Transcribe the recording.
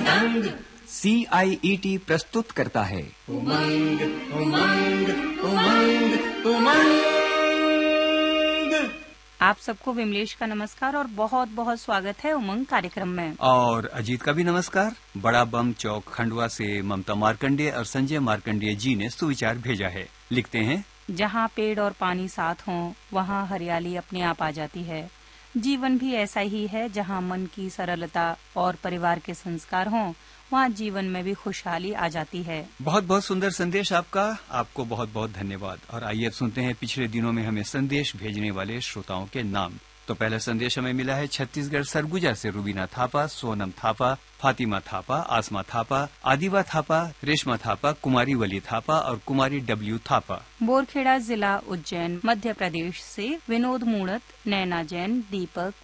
आनंद। CIET प्रस्तुत करता है उमंग उमंग उमंग उमंग। आप सबको विमलेश का नमस्कार और बहुत बहुत स्वागत है उमंग कार्यक्रम में। और अजीत का भी नमस्कार। बड़ा बम चौक खंडवा से ममता मार्कंडेय और संजय मार्कंडेय जी ने सुविचार भेजा है। लिखते हैं, जहाँ पेड़ और पानी साथ हों वहाँ हरियाली अपने आप आ जाती है। जीवन भी ऐसा ही है, जहाँ मन की सरलता और परिवार के संस्कार हों वहाँ जीवन में भी खुशहाली आ जाती है। बहुत बहुत सुंदर संदेश आपका, आपको बहुत बहुत धन्यवाद। और आइए अब सुनते हैं पिछले दिनों में हमें संदेश भेजने वाले श्रोताओं के नाम। तो पहला संदेश हमें मिला है छत्तीसगढ़ सरगुजा से रुबीना थापा, सोनम थापा, फातिमा थापा, आसमा थापा, आदिवा थापा, रेशमा थापा, कुमारी वली थापा और कुमारी W थापा। बोरखेड़ा जिला उज्जैन मध्य प्रदेश से विनोद मूणत, नैना जैन, दीपक,